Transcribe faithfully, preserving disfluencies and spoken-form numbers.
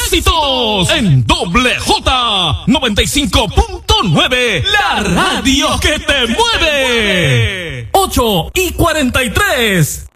éxitos en Doble J noventa y cinco punto nueve, la radio que te mueve. ocho y cuarenta y tres.